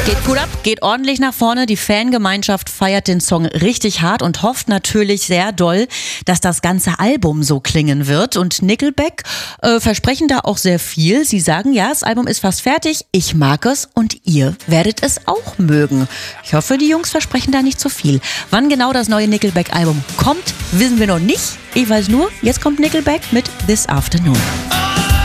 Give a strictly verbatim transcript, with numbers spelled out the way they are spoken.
Geht gut ab, geht ordentlich nach vorne. Die Fangemeinschaft feiert den Song richtig hart und hofft natürlich sehr doll, dass das ganze Album so klingen wird. Und Nickelback äh, versprechen da auch sehr viel. Sie sagen, ja, das Album ist fast fertig, ich mag es und ihr werdet es auch mögen. Ich hoffe, die Jungs versprechen da nicht zu viel. Wann genau das neue Nickelback-Album kommt, wissen wir noch nicht. Ich weiß nur, jetzt kommt Nickelback mit This Afternoon.